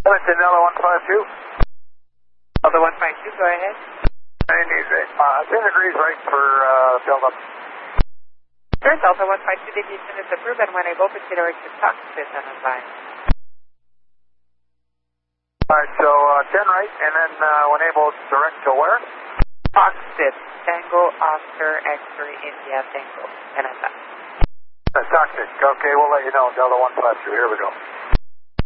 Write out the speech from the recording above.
Listen, Delta 152. Delta 152, go ahead. 10 degrees right for build-up. Sure, Delta 152, deviation is approved and when able, proceed to cockpit and advise. Alright, so 10 right, and then when able, direct to where? Cockpit, Tango, Oscar, X-ray, India, Tango, and advance. Cockpit, okay, we'll let you know, Delta 152, here we go.